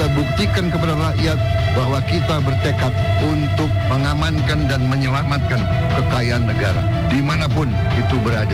kita buktikan kepada rakyat bahwa kita bertekad untuk mengamankan dan menyelamatkan kekayaan negara dimanapun itu berada.